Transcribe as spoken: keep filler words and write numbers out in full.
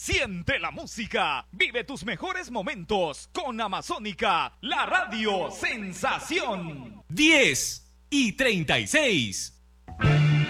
Siente la música, vive tus mejores momentos con Amazónica, la radio sensación. diez y treinta y seis.